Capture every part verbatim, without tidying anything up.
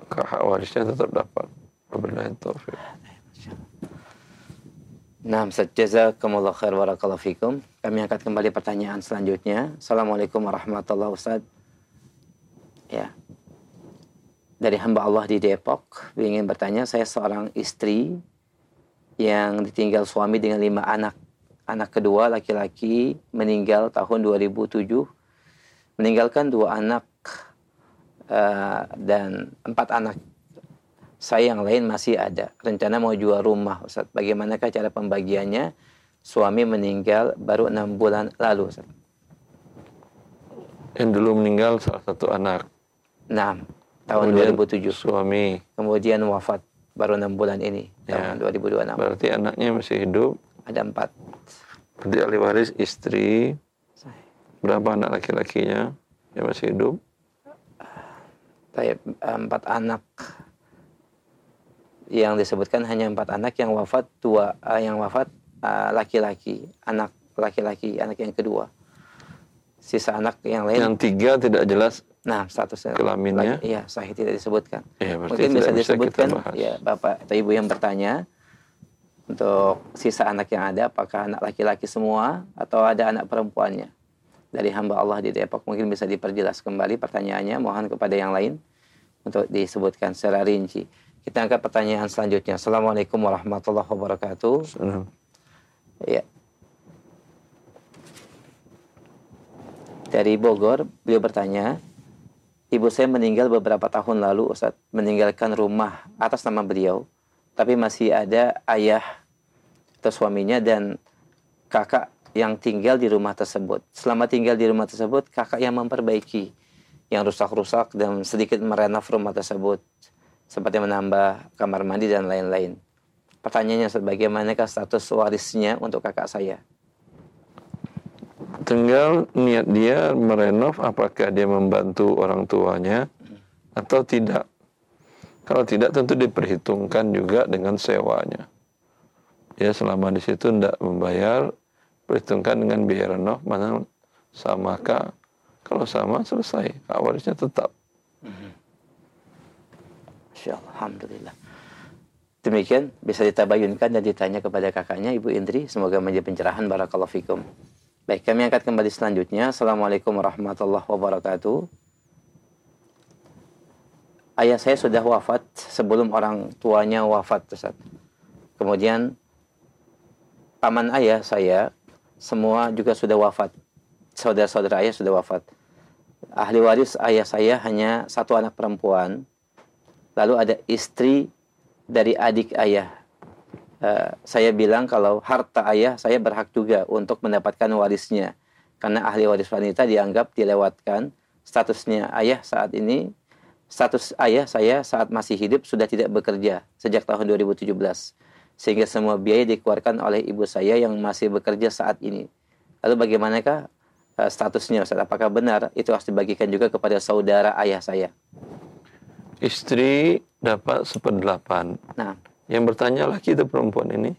maka hak warisnya tetap dapat. Wabillahi taufiq. Nah, Ustaz, jazakumullah khair barakallahu fikum. Kami angkat kembali pertanyaan selanjutnya. Assalamualaikum warahmatullahi wabarakatuh. Ya. Dari hamba Allah di Depok, ingin bertanya, saya seorang istri yang ditinggal suami dengan lima anak. Anak kedua laki-laki meninggal tahun dua ribu tujuh, meninggalkan dua anak uh, dan empat anak. Saya yang lain masih ada. Rencana mau jual rumah, Ustaz. Bagaimanakah cara pembagiannya? Suami meninggal baru enam bulan lalu, Ustaz. Yang dulu meninggal salah satu anak. enam tahun Kemudian dua ribu tujuh. Suami. Kemudian wafat baru enam bulan ini, tahun ya. dua ribu dua puluh enam. Berarti anaknya masih hidup. Ada empat. Berarti ahli waris istri. Berapa anak laki-lakinya yang masih hidup? Baik, empat anak. Yang disebutkan hanya empat anak, yang wafat dua, uh, yang wafat uh, laki-laki, anak laki-laki, anak yang kedua. Sisa anak yang lain. Yang tiga tidak jelas. Nah, statusnya kelaminnya. Iya, sahih tidak disebutkan. Ya, mungkin bisa disebutkan bisa ya Bapak atau Ibu yang bertanya untuk sisa anak yang ada, apakah anak laki-laki semua atau ada anak perempuannya. Dari hamba Allah di Depok, mungkin bisa diperjelas kembali pertanyaannya. Mohon kepada yang lain untuk disebutkan secara rinci. Kita angkat pertanyaan selanjutnya. Assalamualaikum warahmatullahi wabarakatuh. Assalamualaikum. Ya. Dari Bogor, beliau bertanya, ibu saya meninggal beberapa tahun lalu, Ustaz, meninggalkan rumah atas nama beliau, tapi masih ada ayah atau suaminya dan kakak yang tinggal di rumah tersebut. Selama tinggal di rumah tersebut, kakak yang memperbaiki yang rusak-rusak dan sedikit merenov rumah tersebut, seperti menambah kamar mandi dan lain-lain. Pertanyaannya, bagaimanakah status warisnya untuk kakak saya? Tinggal niat dia merenov, apakah dia membantu orang tuanya atau tidak. Kalau tidak, tentu diperhitungkan juga dengan sewanya. Ya, selama di situ tidak membayar, perhitungkan dengan biaya renov, mana samakah? Kalau sama, selesai. Hak warisnya tetap. Insyaallah, alhamdulillah. Demikian bisa ditabayunkan dan ditanya kepada kakaknya, Ibu Indri. Semoga menjadi pencerahan. Barakallahu fikum. Baik, kami angkat kembali selanjutnya. Assalamualaikum warahmatullahi wabarakatuh. Ayah saya sudah wafat sebelum orang tuanya wafat, Ustaz. Kemudian paman ayah saya semua juga sudah wafat. Saudara-saudara ayah sudah wafat. Ahli waris ayah saya hanya satu anak perempuan. Lalu ada istri dari adik ayah. Uh, saya bilang kalau harta ayah saya berhak juga untuk mendapatkan warisnya. Karena ahli waris wanita dianggap dilewatkan. Statusnya ayah saat ini, status ayah saya saat masih hidup sudah tidak bekerja sejak tahun dua ribu tujuh belas. Sehingga semua biaya dikeluarkan oleh ibu saya yang masih bekerja saat ini. Lalu bagaimanakah uh, statusnya, Ustaz? Apakah benar itu harus dibagikan juga kepada saudara ayah saya? Istri dapat seperdelapan. Nah, yang bertanya laki atau perempuan ini?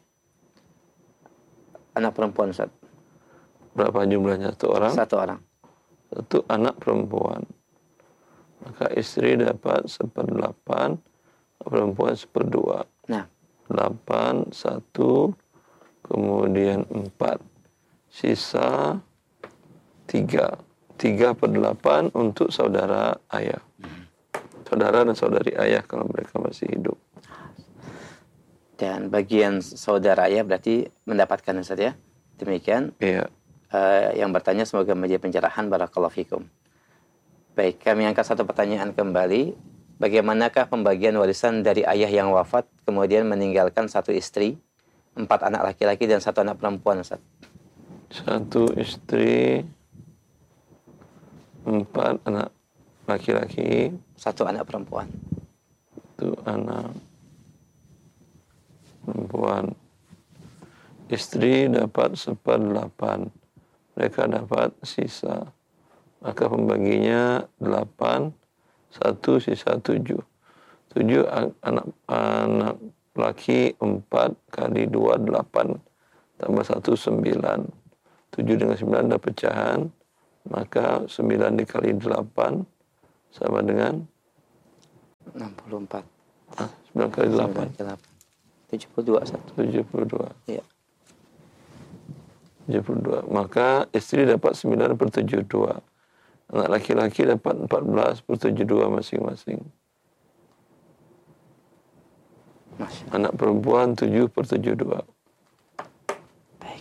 Anak perempuan, Ustaz. Berapa jumlahnya? Satu orang? Satu orang. Satu anak perempuan. Maka istri dapat seperdelapan, perempuan seperdua. Nah. Delapan, satu, kemudian empat. Sisa tiga. Tiga per delapan untuk saudara ayah. Saudara dan saudari ayah kalau mereka masih hidup. Dan bagian saudara ayah berarti mendapatkan, Ustaz ya. Demikian. Iya. Uh, yang bertanya semoga menjadi pencerahan. Barakallahu fikum. Baik, kami angkat satu pertanyaan kembali. Bagaimanakah pembagian warisan dari ayah yang wafat kemudian meninggalkan satu istri, empat anak laki-laki dan satu anak perempuan, Ustaz? Satu istri, empat anak laki-laki, satu anak perempuan. Satu anak perempuan. Istri dapat seperdelapan. Mereka dapat sisa. Maka pembaginya delapan, satu sisa tujuh. Tujuh anak anak laki empat kali dua delapan tambah satu sembilan. Tujuh dengan sembilan ada pecahan. Maka sembilan dikali delapan sama dengan puluh empat. Ah, sembilan kali delapan. tujuh puluh dua satu. tujuh puluh dua. Iya. tujuh puluh dua. Maka istri dapat sembilan per tujuh puluh dua. Anak laki-laki dapat empat belas per tujuh puluh dua masing-masing. Masya. Anak perempuan tujuh per tujuh puluh dua. Baik.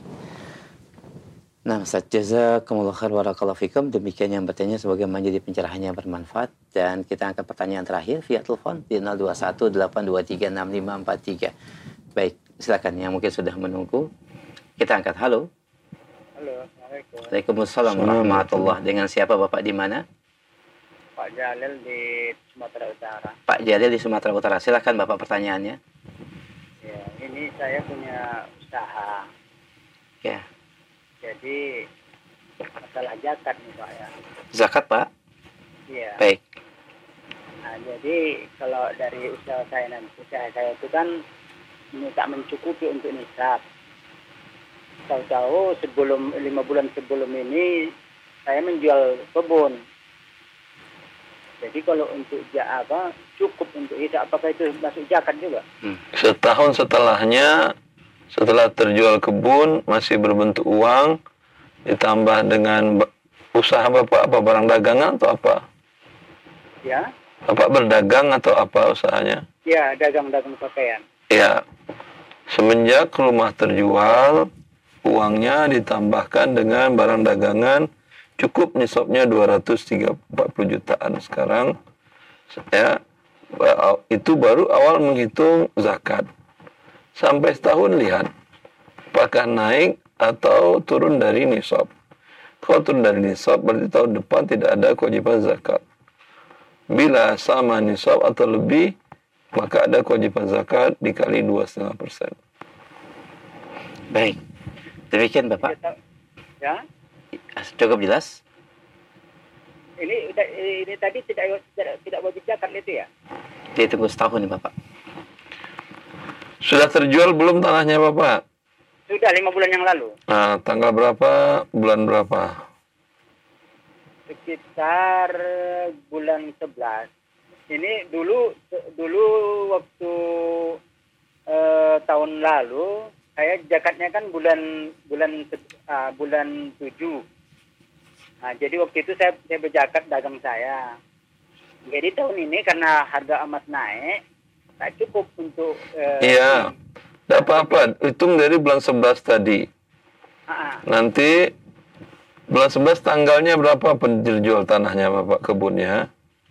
Nah, Ustaz, jazakumullah khair barakallahu fikum. Demikian yang bertanya, semoga menjadi pencerahannya bermanfaat. Dan kita angkat pertanyaan terakhir via telepon di nol dua satu delapan dua tiga enam lima empat tiga. Baik, silakan yang mungkin sudah menunggu. Kita angkat. Halo. Halo, Assalamualaikum. Waalaikumsalam warahmatullah. Dengan siapa Bapak di mana? Pak Jalil di Sumatera Utara. Pak Jalil di Sumatera Utara. Silakan Bapak pertanyaannya. Ya, ini saya punya usaha. Ya. Jadi masalah zakat nih Pak ya. Zakat Pak? Iya. Baik. Nah, jadi kalau dari usaha saya nanti, usaha saya itu kan ini tak mencukupi untuk nisab. Tahu-tahu sebelum lima bulan sebelum ini saya menjual kebun. Jadi kalau untuk ja, apa cukup untuk itu, apakah itu masuk zakat juga? Hmm. Setahun setelahnya, setelah terjual kebun masih berbentuk uang, ditambah dengan usaha Bapak apa, barang dagangan atau apa? Ya. Bapak berdagang atau apa usahanya? Ya, dagang-dagang pakaian. Ya. Semenjak rumah terjual, uangnya ditambahkan dengan barang dagangan, cukup nisabnya dua ratus tiga puluh empat puluh jutaan sekarang. Ya, itu baru awal menghitung zakat. Sampai setahun lihat apakah naik atau turun dari nisab. Kalau turun dari nisab berarti tahun depan tidak ada kewajiban zakat. Bila sama nisab atau lebih, maka ada kewajiban zakat dikali dua koma lima persen. Baik. Demikian Bapak. Ya. Cukup jelas? Ini ini tadi tidak tidak, tidak wajib zakat itu ya? Dia tunggu setahun nih Bapak. Sudah terjual belum tanahnya Bapak? Sudah lima bulan yang lalu. Nah, tanggal berapa? Bulan berapa? Sekitar bulan sebelas. Ini dulu dulu waktu eh, tahun lalu saya zakatnya kan bulan bulan uh, bulan tujuh. Nah, jadi waktu itu saya saya berzakat dagang saya. Jadi tahun ini karena harga emas naik, tak cukup untuk uh, iya. Tidak apa-apa, hitung dari bulan sebelas tadi. Uh-uh. Nanti bulan sebelas tanggalnya berapa penjual tanahnya Bapak, kebunnya?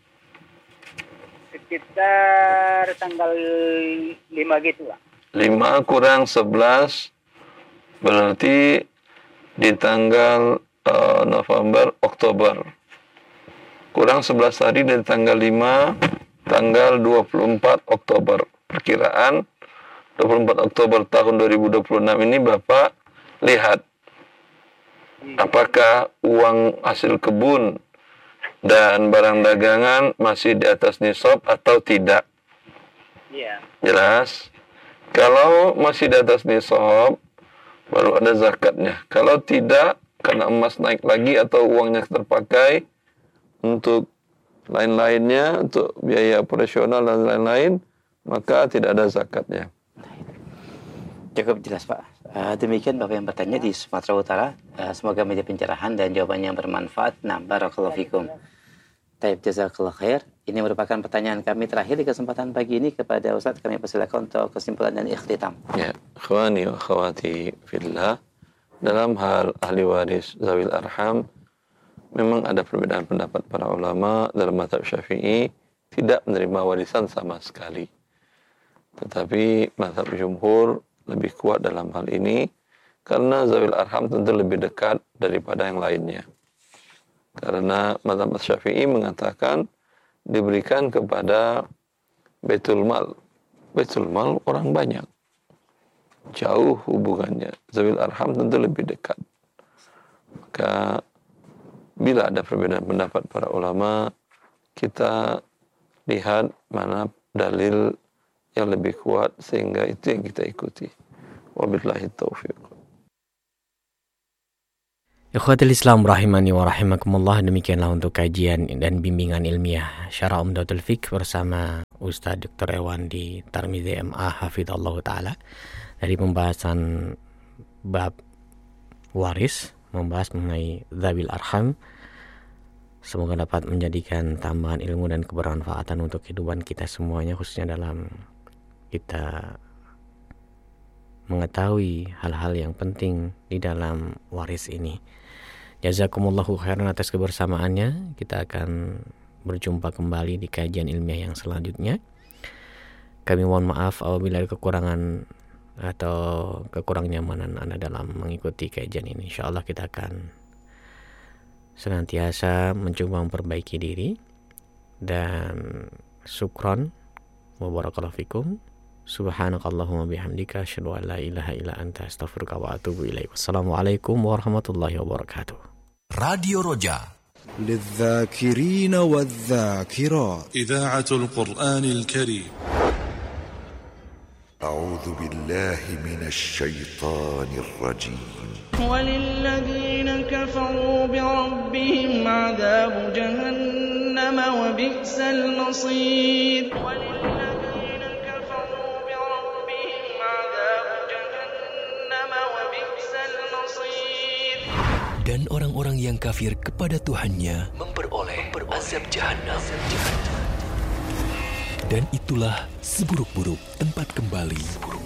Sekitar tanggal lima gitu lah. lima kurang sebelas berarti di tanggal uh, November, Oktober. Kurang sebelas hari dari tanggal lima, tanggal dua puluh empat Oktober. Perkiraan dua puluh empat Oktober tahun dua ribu dua puluh enam ini Bapak lihat apakah uang hasil kebun dan barang dagangan masih di atas nisab atau tidak. Iya. Jelas? Kalau masih di atas nisab, baru ada zakatnya. Kalau tidak, karena emas naik lagi atau uangnya terpakai untuk lain-lainnya, untuk biaya operasional dan lain-lain, maka tidak ada zakatnya. Cukup jelas Pak. Uh, demikian Bapak yang bertanya di Sumatera Utara. Uh, semoga menjadi pencerahan dan jawabannya yang bermanfaat. Nah, barakallahu fikum. Taib jazakallah khair. Ini merupakan pertanyaan kami terakhir di kesempatan pagi ini kepada Ustaz. Kami persilakan untuk kesimpulan dan ikhtitam. Ya, ikhwani wa akhwati fillah. Dalam hal ahli waris zawil arham, memang ada perbedaan pendapat para ulama. Dalam mazhab Syafi'i tidak menerima warisan sama sekali. Tetapi mazhab jumhur lebih kuat dalam hal ini karena zawil arham tentu lebih dekat daripada yang lainnya. Karena mazhab Syafi'i mengatakan diberikan kepada Baitul Mal. Baitul Mal orang banyak. Jauh hubungannya. Zawil arham tentu lebih dekat. Maka bila ada perbedaan pendapat para ulama, kita lihat mana dalil yang lebih kuat sehingga itu yang kita ikuti. Wabillahi taufiq. Ikhwatul Islam rahimani wa rahimakumullah, demikianlah untuk kajian dan bimbingan ilmiah Syarah Umdatul Fiqh bersama Ustaz Doktor Ewandi Tarmizi M A hafizallahu taala dari pembahasan bab waris, membahas mengenai Dzawil Arham. Semoga dapat menjadikan tambahan ilmu dan kebermanfaatan untuk kehidupan kita semuanya, khususnya dalam kita mengetahui hal-hal yang penting di dalam waris ini. Jazakumullahu khairan atas kebersamaannya. Kita akan berjumpa kembali di kajian ilmiah yang selanjutnya. Kami mohon maaf apabila ada kekurangan atau kekurang nyamanan Anda dalam mengikuti kajian ini. Insyaallah kita akan senantiasa mencoba memperbaiki diri. Dan syukron wa barakallahu fikum. Subhanakallahumma bihamdika asyhadu an la ilaha illa anta astaghfiruka wa atubu ilaik. Wassalamualaikum warahmatullahi wabarakatuh. راديو رجاء للذاكرين والذاكرات إذاعة القرآن الكريم. أعوذ بالله من الشيطان الرجيم. وللذين كفروا بربهم عذاب جهنم وبئس المصير. وللذين كفروا بربهم عذاب جهنم وبئس المصير. Dan orang-orang yang kafir kepada Tuhannya memperoleh azab jahanam. Dan itulah seburuk-buruk tempat kembali.